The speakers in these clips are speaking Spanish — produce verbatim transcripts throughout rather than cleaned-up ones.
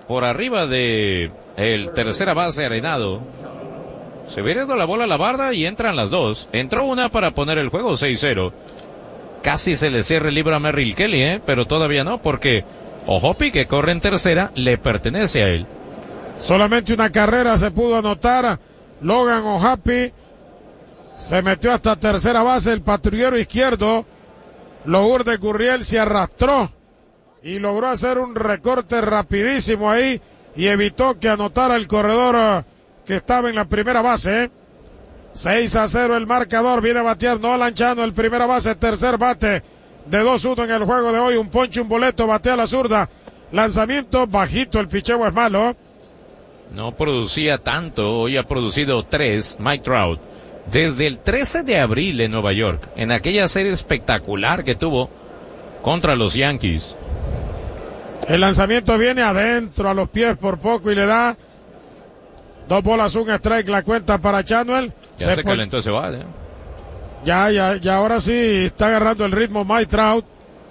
por arriba de el tercera base Arenado. Se viene con la bola a la barda y entran las dos. Entró una para poner el juego seis cero. Casi se le cierra el libro a Merrill Kelly, ¿eh? Pero todavía no, porque Ojopi, que corre en tercera, le pertenece a él. Solamente una carrera se pudo anotar. Logan O'Happy se metió hasta tercera base. El patrullero izquierdo, Lourdes Gurriel, se arrastró y logró hacer un recorte rapidísimo ahí y evitó que anotara el corredor que estaba en la primera base. seis a cero el marcador. Viene a batear Nolan Chano, el primera base, tercer bate de dos uno en el juego de hoy. Un ponche, un boleto, batea la zurda. Lanzamiento bajito, el picheo es malo. No producía tanto, hoy ha producido tres, Mike Trout, desde el trece de abril en Nueva York, en aquella serie espectacular que tuvo contra los Yankees. El lanzamiento viene adentro, a los pies por poco, y le da dos bolas, un strike, la cuenta para Chanuel. Ya se, se calentó ese bate. ¿eh? Ya, ya, ya ahora sí está agarrando el ritmo Mike Trout.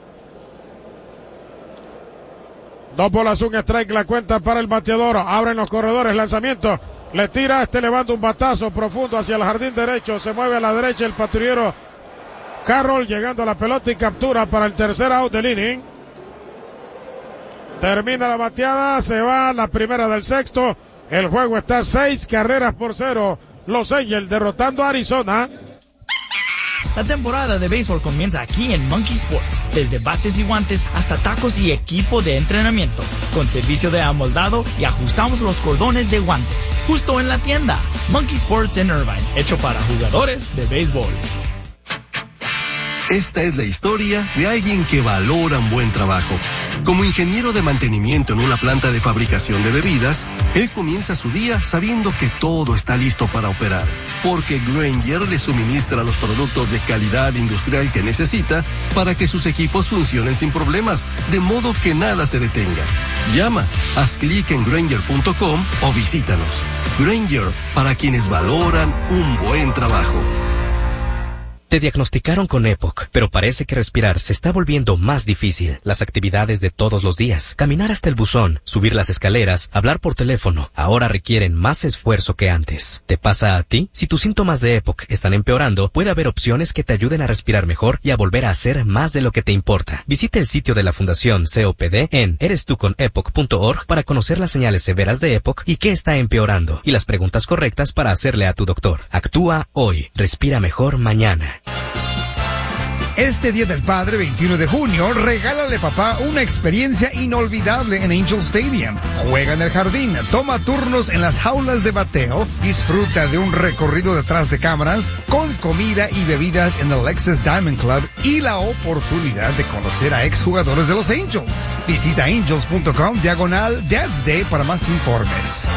Dos bolas, un strike, la cuenta para el bateador. Abren los corredores, lanzamiento. Le tira, este levanta un batazo profundo hacia el jardín derecho. Se mueve a la derecha el patrullero Carroll, llegando a la pelota y captura para el tercer out del inning. Termina la bateada, se va la primera del sexto. El juego está seis carreras por cero. Los Angels derrotando a Arizona. La temporada de béisbol comienza aquí en Monkey Sports. Desde bates y guantes hasta tacos y equipo de entrenamiento. Con servicio de amoldado y ajustamos los cordones de guantes. Justo en la tienda. Monkey Sports en Irvine. Hecho para jugadores de béisbol. Esta es la historia de alguien que valora un buen trabajo. Como ingeniero de mantenimiento en una planta de fabricación de bebidas, él comienza su día sabiendo que todo está listo para operar, porque Grainger le suministra los productos de calidad industrial que necesita para que sus equipos funcionen sin problemas, de modo que nada se detenga. Llama, haz clic en Grainger punto com o visítanos. Grainger, para quienes valoran un buen trabajo. Te diagnosticaron con E P O C, pero parece que respirar se está volviendo más difícil. Las actividades de todos los días, caminar hasta el buzón, subir las escaleras, hablar por teléfono, ahora requieren más esfuerzo que antes. ¿Te pasa a ti? Si tus síntomas de E P O C están empeorando, puede haber opciones que te ayuden a respirar mejor y a volver a hacer más de lo que te importa. Visita el sitio de la Fundación C O P D en eres tú con E P O C punto org para conocer las señales severas de E P O C y qué está empeorando, y las preguntas correctas para hacerle a tu doctor. Actúa hoy. Respira mejor mañana. Este Día del Padre, veintiuno de junio, regálale papá una experiencia inolvidable en Angel Stadium. Juega en el jardín, toma turnos en las jaulas de bateo, disfruta de un recorrido detrás de cámaras, con comida y bebidas en el Lexus Diamond Club y la oportunidad de conocer a exjugadores de los Angels. Visita angels punto com diagonal Dad's Day para más informes.